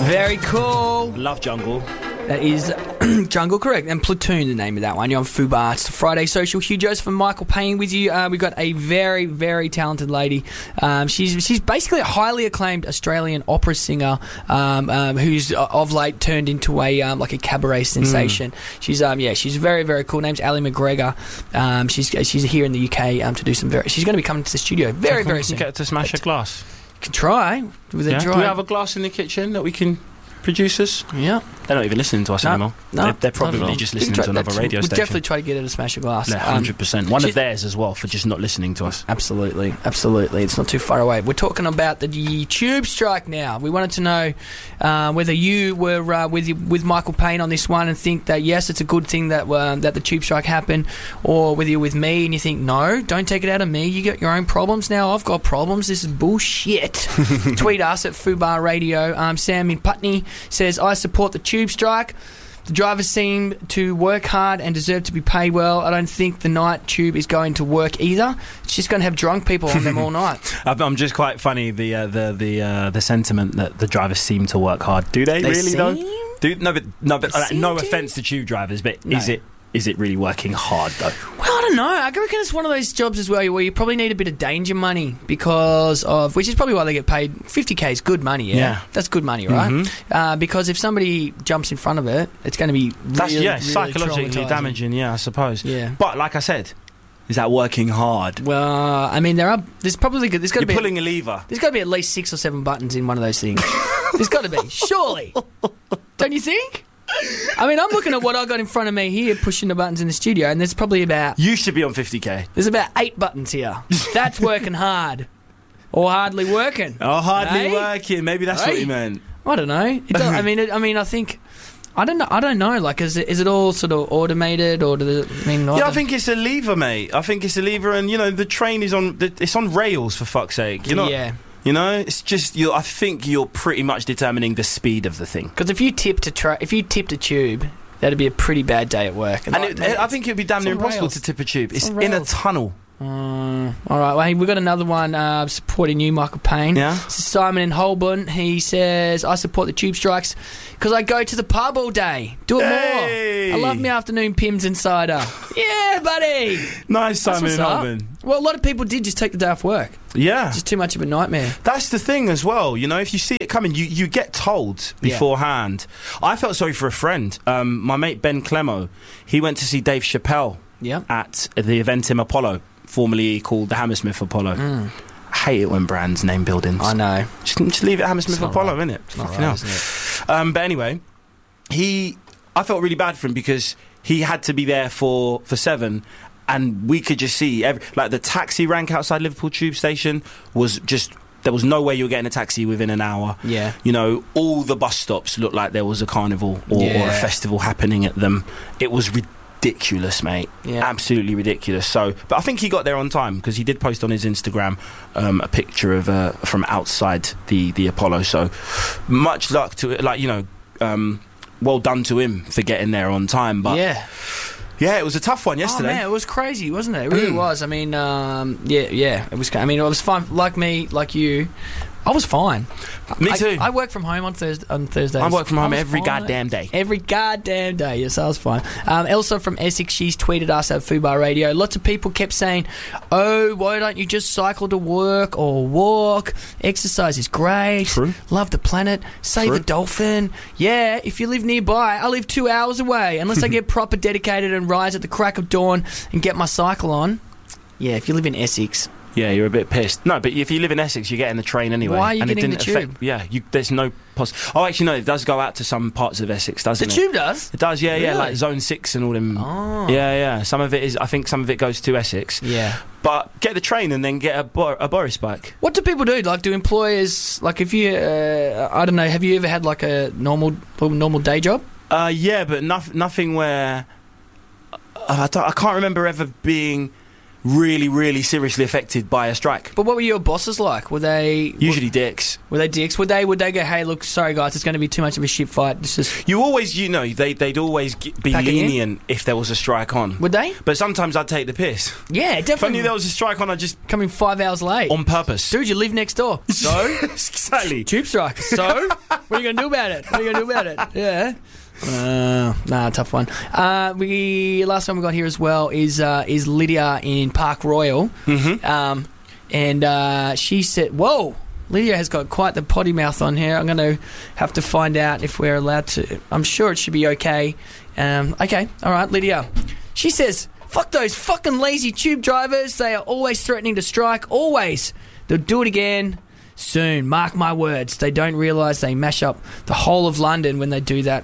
Very cool. Love Jungle. That is Jungle, correct. And Platoon, the name of that one. You're on Fubar. It's the Friday Social. Hugh Joseph and Michael Payne with you. We've got a very, very talented lady. She's basically a highly acclaimed Australian opera singer who's of late turned into a like a cabaret sensation. She's very, very cool. Name's Ali McGregor. She's here in the UK to do some she's going to be coming to the studio very, very soon. Get her to smash a glass. You can try with a dry. Do we have a glass in the kitchen that we can produce us? Yeah. They're not even listening to us anymore. No, they're probably just listening to another radio station. We'll definitely try to get her to smash a glass. Yeah, 100%. One of theirs as well for just not listening to us. Absolutely. It's not too far away. We're talking about the tube strike now. We wanted to know whether you were with Michael Payne on this one and think that, yes, it's a good thing that the tube strike happened, or whether you're with me and you think, no, don't take it out of me. You got your own problems now. I've got problems. This is bullshit. Tweet us at Fubar Radio. Sam in Putney says, I support the tube strike. The drivers seem to work hard and deserve to be paid well. I don't think the night tube is going to work either. It's just going to have drunk people on them all night. I'm just quite funny the sentiment that the drivers seem to work hard. Do they really though? No offence to tube drivers, but no. Is it really working hard though? Well, I don't know. I reckon it's one of those jobs as well where you probably need a bit of danger money which is probably why they get paid. 50k is good money, yeah. That's good money, right? Mm-hmm. Because if somebody jumps in front of it, it's going to be really psychologically damaging, yeah, I suppose. Yeah. But like I said, is that working hard? Well, I mean, you're pulling a lever. There's got to be at least 6 or 7 buttons in one of those things. There's got to be, surely. Don't you think? I mean, I'm looking at what I got in front of me here, pushing the buttons in the studio, and there's probably about... You should be on 50k. There's about 8 buttons here. That's working hard. Or hardly working. Oh, hardly working. Maybe that's what you meant. I don't know. I think... I don't know. Like, is it all sort of automated, or I think it's a lever, mate. I think it's a lever, and the train is on rails, for fuck's sake. Yeah. It's just I think you're pretty much determining the speed of the thing. Because if you tipped a tube, that'd be a pretty bad day at work. I think it'd be damn near impossible to tip a tube. It's in a tunnel. All right, well, we've got another one supporting you, Michael Payne. Yeah. This is Simon in Holborn. He says, I support the tube strikes because I go to the pub all day. Do it more. I love my afternoon Pimm's and cider. Yeah, buddy. Nice, Simon in Holborn. Well, a lot of people did just take the day off work. Yeah. It's just too much of a nightmare. That's the thing as well. If you see it coming, you get told beforehand. I felt sorry for a friend. My mate Ben Clemo, he went to see Dave Chappelle at the Eventim Apollo, formerly called the Hammersmith Apollo. I hate it when brands name buildings. I know. Just leave it Hammersmith Apollo, right. innit? Fucking hell. Isn't it? But anyway, I felt really bad for him because he had to be there for 7, and we could just see the taxi rank outside Liverpool Tube Station was just... There was no way you were getting a taxi within an hour. Yeah. All the bus stops looked like there was a carnival or a festival happening at them. It was ridiculous, mate. Yeah. Absolutely ridiculous. So, but I think he got there on time because he did post on his Instagram a picture of from outside the Apollo. So, much luck to it. Well done to him for getting there on time. But yeah, it was a tough one yesterday. Oh, man, it was crazy, wasn't it? It really was. I mean, it was. I mean, it was fine. Like me, like you, I was fine. Me too. I work from home on Thursdays. I work from home every goddamn day. Every goddamn day. Yes, I was fine. Elsa from Essex, she's tweeted us at Fubar Radio. Lots of people kept saying, "Oh, why don't you just cycle to work or walk? Exercise is great. True. Love the planet. Save a dolphin. Yeah, if you live nearby, I live 2 hours away. Unless I get proper dedicated and rise at the crack of dawn and get my cycle on. Yeah, if you live in Essex." Yeah, you're a bit pissed. No, but if you live in Essex, you're getting the train anyway. Why are you getting the tube? There's no... Oh, actually, no, it does go out to some parts of Essex, doesn't it? The tube does? It does, yeah, really? like Zone 6 and all them... Oh. Yeah. Some of it is... I think some of it goes to Essex. Yeah. But get the train and then get a Boris bike. What do people do? Like, do employers... Like, if you... I don't know, have you ever had, like, a normal day job? Yeah, but nothing where... I can't remember ever being... really, really seriously affected by a strike. But what were your bosses like? Were they usually dicks? Were they dicks? Would they go, hey, look, sorry guys, it's going to be too much of a shit fight. This is they'd always be lenient if there was a strike on. Would they? But sometimes I'd take the piss. Yeah, definitely. If I knew there was a strike on, I'd just come in 5 hours late on purpose. Dude, you live next door. So exactly. Tube strike. So what are you going to do about it? Yeah. Tough one. Last one we got here as well is Lydia in Park Royal. Mm-hmm. And she said, whoa, Lydia has got quite the potty mouth on here. I'm going to have to find out if we're allowed to. I'm sure it should be okay. Okay, all right, Lydia. She says, fuck those fucking lazy tube drivers. They are always threatening to strike, always. They'll do it again soon. Mark my words. They don't realise they mash up the whole of London when they do that.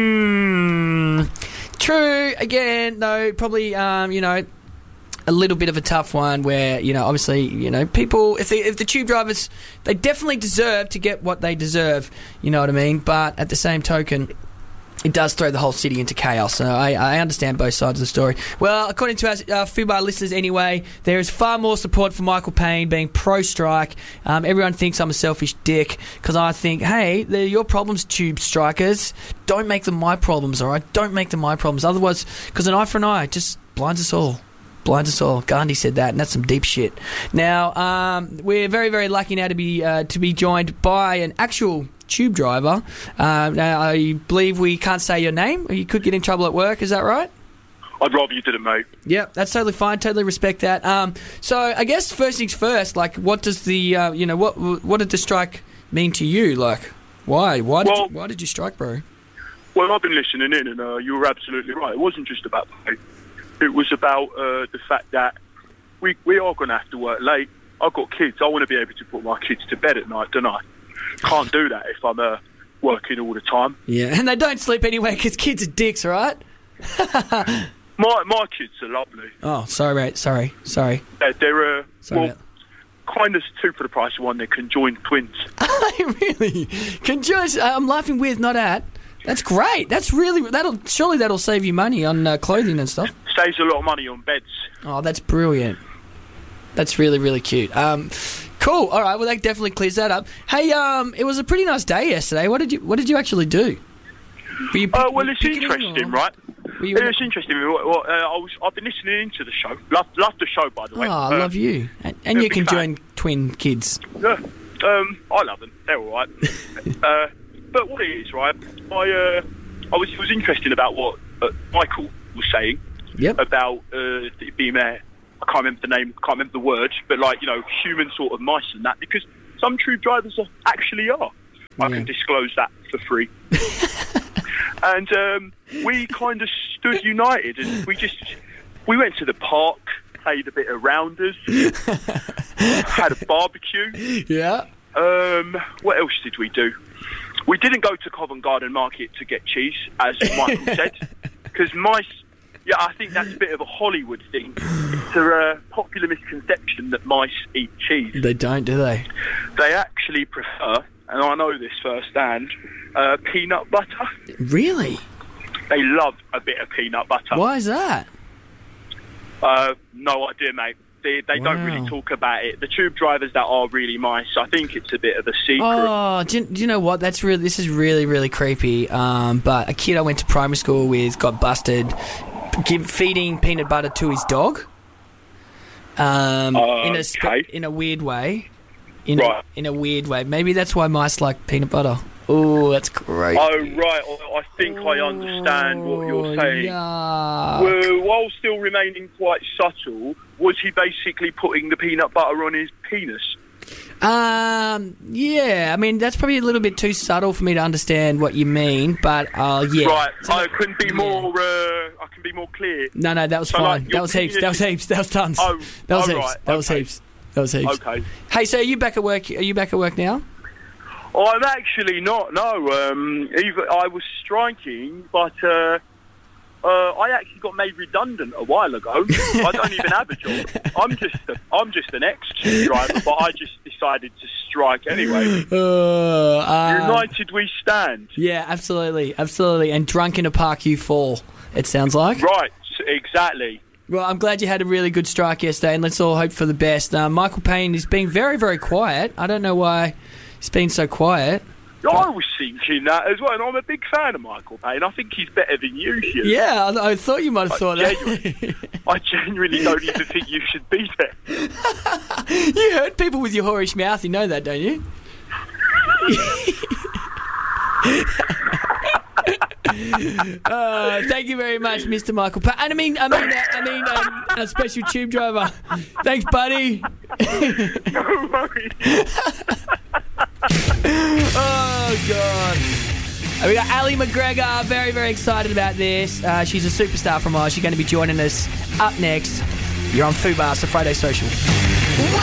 True. Again, though, probably, a little bit of a tough one where, obviously, people, if the tube drivers, they definitely deserve to get what they deserve, you know what I mean? But at the same token, it does throw the whole city into chaos. So I understand both sides of the story. Well, according to our Fubar listeners anyway, there is far more support for Michael Payne being pro-strike. Everyone thinks I'm a selfish dick because I think, hey, they're your problems, tube strikers. Don't make them my problems, all right? Don't make them my problems. Otherwise, because an eye for an eye just blinds us all. Gandhi said that, and that's some deep shit. Now, we're very, very lucky now to be joined by an actual tube driver. Now, I believe we can't say your name. You could get in trouble at work. Is that right? I'd rather you didn't, mate. Yeah, that's totally fine. Totally respect that. So, I guess first things first. Like, what does the what did the strike mean to you? Like, why? Why did you strike, bro? Well, I've been listening in, and you were absolutely right. It wasn't just about pay. It was about the fact that we are going to have to work late. I've got kids. I want to be able to put my kids to bed at night, don't I? Can't do that if I'm working all the time. Yeah, and they don't sleep anyway because kids are dicks, right? My kids are lovely. Oh, sorry, mate. Sorry. They're kind of two for the price of one. They're conjoined twins. Really? Conjoined? I'm laughing with, not at. That's great. That'll save you money on clothing and stuff. Saves a lot of money on beds. Oh, that's brilliant. That's really, really cute. Cool. All right. Well, that definitely clears that up. Hey, it was a pretty nice day yesterday. What did you actually do? Well, it's interesting, right? It's interesting. I've been listening into the show. Love the show, by the way. Oh, I love you. And you can join twin kids. Yeah. I love them. They're all right. But what it is, right? It was interesting about what Michael was saying. Yep. About being there. I can't remember the name, can't remember the words, but human sort of mice and that, because some tube drivers actually are. Yeah. I can disclose that for free. And we kind of stood united, and we went to the park, played a bit of rounders, had a barbecue. Yeah. What else did we do? We didn't go to Covent Garden Market to get cheese, as Michael said, because mice. Yeah, I think that's a bit of a Hollywood thing. It's a popular misconception that mice eat cheese. They don't, do they? They actually prefer, and I know this firsthand, peanut butter. Really? They love a bit of peanut butter. Why is that? No idea, mate. They don't really talk about it. The tube drivers that are really mice, I think it's a bit of a secret. Oh, do you know what? This is really, really creepy. But a kid I went to primary school with got busted feeding peanut butter to his dog. In a weird way. In a weird way. Maybe that's why mice like peanut butter. Oh, that's great. Oh, right. I think I understand what you're saying. Yuck. Well, while still remaining quite subtle, was he basically putting the peanut butter on his penis? Yeah. I mean, that's probably a little bit too subtle for me to understand what you mean, but yeah. Right. I can be more. I can be more clear. No, that was fine. That was heaps. That was tons. Oh, that was heaps. Right. That was heaps. Okay. Hey, so are you back at work? Are you back at work now? I'm actually not. No. I was striking, but I actually got made redundant a while ago. I don't even have a job. I'm just an ex-tube driver, but I just decided to strike anyway. United we stand. Yeah, absolutely. And drunk in a park you fall, it sounds like. Right, exactly. Well, I'm glad you had a really good strike yesterday, and let's all hope for the best. Michael Payne is being very, very quiet. I don't know why he's been so quiet. I was thinking that as well, and I'm a big fan of Michael Payne. I think he's better than you, Hugh. Yeah, I thought you might have thought that. I genuinely don't even think you should be there. You hurt people with your whorish mouth, you know that, don't you? Thank you very much, Mr. Michael Payne. And I mean, a special tube driver. Thanks, buddy. No worries. Oh, God. We got Ali McGregor, very, very excited about this. She's a superstar from Oz. She's going to be joining us up next. You're on Fubar, so Friday Social.